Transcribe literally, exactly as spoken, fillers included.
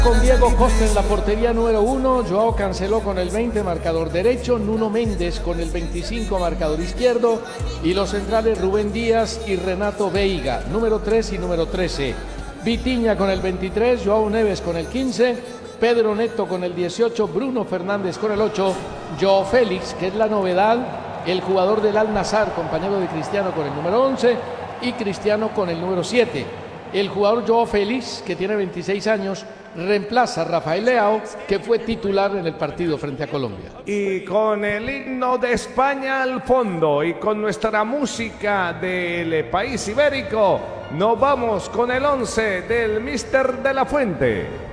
Con Diego Costa en la portería número uno, Joao Cancelo con el veinte, marcador derecho, Nuno Méndez con el veinticinco, marcador izquierdo, y los centrales Rubén Díaz y Renato Veiga, número tres y número trece. Vitinha con el veintitrés, Joao Neves con el quince, Pedro Neto con el dieciocho, Bruno Fernández con el ocho, Joao Félix, que es la novedad, el jugador del Al-Nassr, compañero de Cristiano, con el número once, y Cristiano con el número siete. El jugador Joao Félix, que tiene veintiséis años, reemplaza a Rafael Leao, que fue titular en el partido frente a Colombia. Y con el himno de España al fondo y con nuestra música del país ibérico, nos vamos con el once del míster de la Fuente.